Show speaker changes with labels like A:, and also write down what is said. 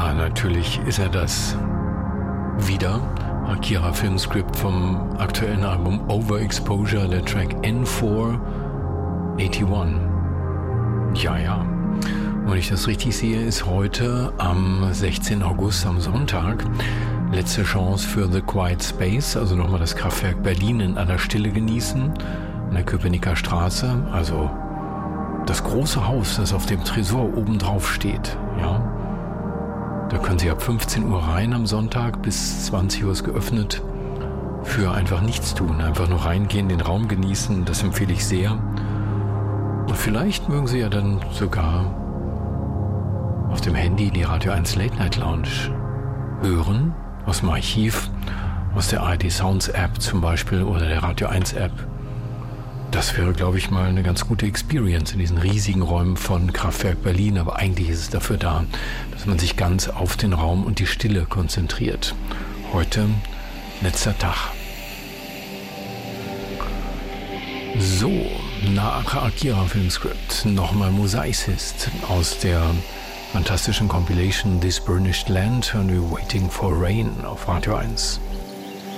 A: Ja, natürlich ist er das wieder. Akira Filmscript vom aktuellen Album Overexposure, der Track N481. Ja. Wenn ich das richtig sehe, ist heute am 16. August, am Sonntag, letzte Chance für The Quiet Space, also nochmal das Kraftwerk Berlin in aller Stille genießen, an der Köpenicker Straße, also das große Haus, das auf dem Tresor oben drauf steht, ja. Da können Sie ab 15 Uhr rein am Sonntag, bis 20 Uhr ist geöffnet, für einfach nichts tun, einfach nur reingehen, den Raum genießen, das empfehle ich sehr. Und vielleicht mögen Sie ja dann sogar auf dem Handy die Radio 1 Late Night Lounge hören, aus dem Archiv, aus der ARD Sounds App zum Beispiel oder der Radio 1 App. Das wäre, glaube ich, mal eine ganz gute Experience in diesen riesigen Räumen von Kraftwerk Berlin. Aber eigentlich ist es dafür da, dass man sich ganz auf den Raum und die Stille konzentriert. Heute letzter Tag. So, nach Akira Filmscript nochmal Mosaicist aus der fantastischen Compilation This Burnished Land hören wir Waiting for Rain auf Radio 1.